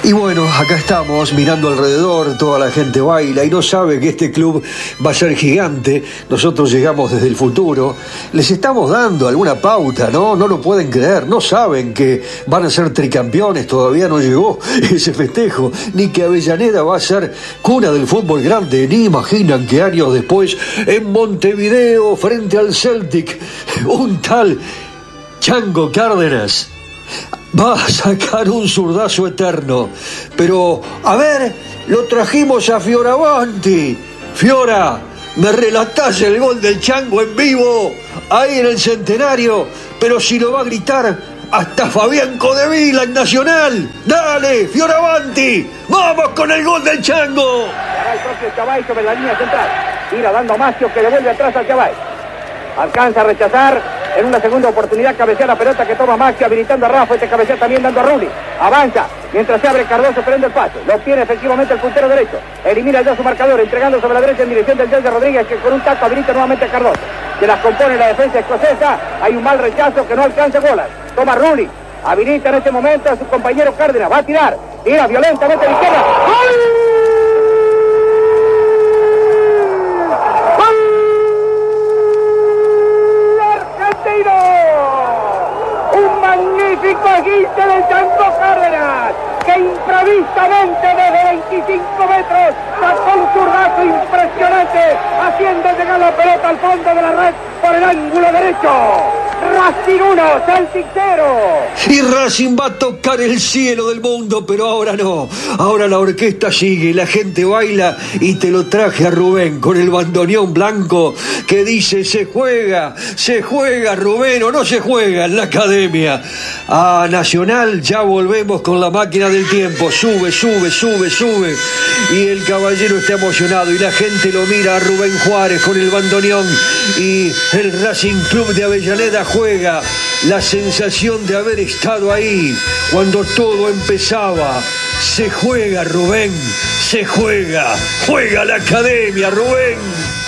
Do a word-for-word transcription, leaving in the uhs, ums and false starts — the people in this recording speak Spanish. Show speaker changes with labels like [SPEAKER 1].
[SPEAKER 1] Y bueno, acá estamos mirando alrededor, toda la gente baila y no sabe que este club va a ser gigante. Nosotros llegamos desde el futuro. Les estamos dando alguna pauta, ¿no? No lo pueden creer, no saben que van a ser tricampeones, todavía no llegó ese festejo, ni que Avellaneda va a ser cuna del fútbol grande, ni imaginan que años después, en Montevideo, frente al Celtic, un tal Chango Cárdenas va a sacar un zurdazo eterno. Pero, a ver, lo trajimos a Fioravanti. Fiora, me relatás el gol del Chango en vivo, ahí en el Centenario, pero si lo va a gritar hasta Fabián Codevila en Nacional. Dale, Fioravanti, vamos con el gol del Chango.
[SPEAKER 2] Hará el propio Chavay sobre la línea central. Tira dando Macio, que devuelve atrás al Chavay. Alcanza a rechazar. En una segunda oportunidad cabecea la pelota que toma Maxi, habilitando a Rafa. Este cabecea también dando a Rulli. Avanza, mientras se abre Cardoso prende el paso. Lo obtiene efectivamente el puntero derecho. Elimina el de su marcador, entregando sobre la derecha en dirección del Yeltsin Rodríguez, que con un taco habilita nuevamente a Cardoso. Se las compone la defensa escocesa. Hay un mal rechazo que no alcanza bolas. Toma Rulli. Habilita en este momento a su compañero Cárdenas. Va a tirar. Tira violentamente a la izquierda. ¡Gol! Un magnífico esguince del Chango Cárdenas, que improvisamente desde veinticinco metros sacó un zurdazo impresionante, haciendo llegar la pelota al fondo de la red por el ángulo derecho. Racing uno, Celtic cero.
[SPEAKER 1] Y Racing va a tocar el cielo del mundo, pero ahora no. Ahora la orquesta sigue, la gente baila y te lo traje a Rubén con el bandoneón blanco que dice: se juega, se juega, Rubén, o no se juega en la academia. A Nacional ya volvemos con la máquina del tiempo. Sube, sube, sube, sube. Y el caballero está emocionado y la gente lo mira a Rubén Juárez con el bandoneón. Y el Racing Club de Avellaneda juega la sensación de haber estado ahí cuando todo empezaba. Se juega, Rubén, se juega, juega la academia, Rubén.